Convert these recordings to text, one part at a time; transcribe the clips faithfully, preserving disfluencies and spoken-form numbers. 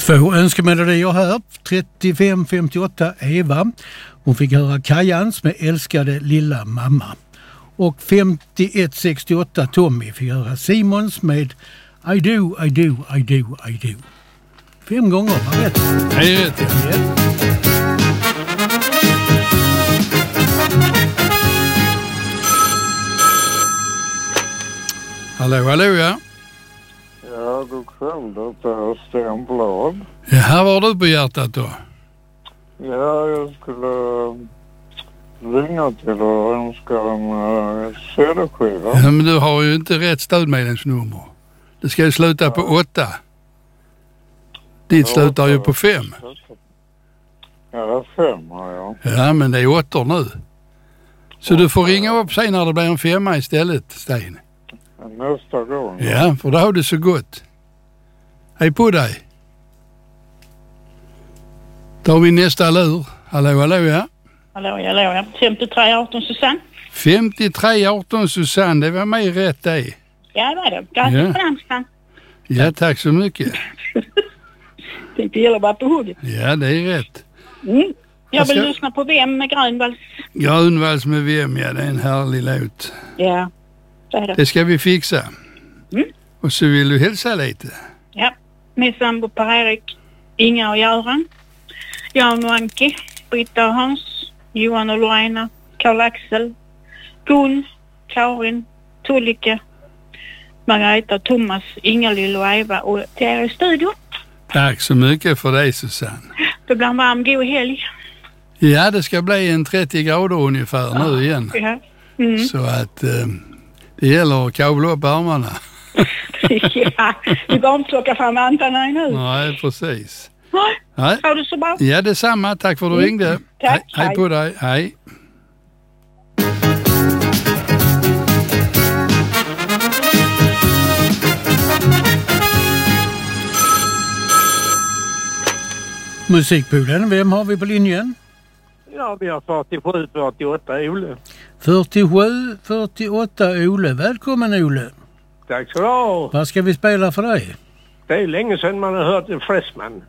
Två önskemelodier här. trettiofem femtioåtta Eva. Hon fick höra Kajans med Älskade lilla mamma. Och femtioett sextioåtta Tommy fick höra Simons med I do, I do, I do, I do. Fem gånger, var rätt? Nej, rätt. Ja. Hallå, hallå, ja. Ja, god kväll. Det är Sten Blad. Ja, vad har du på hjärtat då? Ja, jag skulle ringa till och önska en uh, C D-skiva. Ja, men du har ju inte rätt stödmedlemsnummer. Det ska ju sluta på åtta. Ditt Ja, slutar ju åtta. på fem. Ja, det är fem har jag. Ja, men det är åttor nu. Så du får ringa upp sig när det blir en femma istället, Sten. Nästa gång. Ja, för då har du så gott. Hej på dig. Då har vi nästa lur. Hallå, hallå, ja. Hallå, hallå, ja. femtiotre arton Susanne. femtiotre arton Susanne, det var mig rätt det. Ja, det var det. Grattis Ja. på namnsdagen. Ja, tack så mycket. Det gäller bara på hugget. Ja, det är rätt. Mm. Jag vill Jag ska- lyssna på Vem med Grönvalls. Grönvalls med vem, ja, det är en härlig låt. Ja, så är det. Det ska vi fixa. Mm. Och så vill du hälsa lite. Ja, min sambo Per-Erik, Inga och Göran, Jan och Anki, Britta och Hans, Johan och Lorena, Karl-Axel, Gun, Karin, Tullika, Margareta, Thomas, Inga-Lill och Eva och till er i studion. Tack så mycket för dig, Susanne. Det blir en varm, god helg. Ja, det ska bli en trettio grader ungefär nu igen. Ja. Mm. Så att eh, det gäller att kavla upp armarna. Ja, du går inte plocka fram antarna nu. Nej, precis. Nej. Nej. Ha det så bra. Ja, detsamma. Tack för att du Mm. ringde. Tack, Hej, hej hej. på dig. Hej. Musikpoolen, vem har vi på linjen? Ja, vi har fyrtiosju fyrtioåtta Ole. fyrtiosju fyrtioåtta Ole. Välkommen Ole. Tack så du ha. Vad ska vi spela för dig? Det är länge sedan man har hört The Freshman.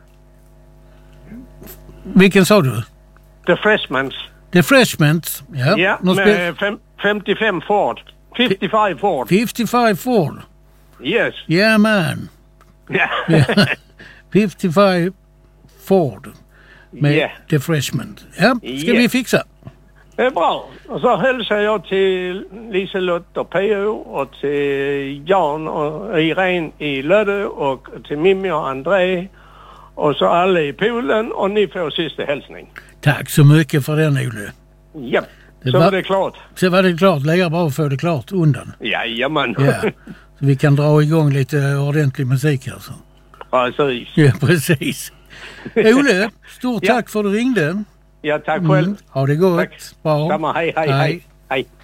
Vilken sa du? The Freshmans. The Freshmans. Ja, Ja, de spel- med fem, femtiofem Ford. femtiofem Ford. femtiofem Ford. Yes. Yeah man. Ja. Yeah. femtiofem Ford. Med Ja. The Freshman. Ja, ska Ja. vi fixa. Det är bra. Och så hälsar jag till Liselott och P O och till Jan och Irene i Lödde och till Mimmi och André och så alla i poolen och ni får sista hälsning. Tack så mycket för den Ole. Ja, Det så var- var det klart. Så var det klart, lägga bra att få det klart undan. Jajamän. Ja. Så vi kan dra igång lite ordentlig musik här så. Precis. Ja, precis. Ole, stort Ja. tack för att du ringde. Ja, tack själv. Mm. Ha det gott. Tack. Bra. Samma, hej, hej, hej. Hej.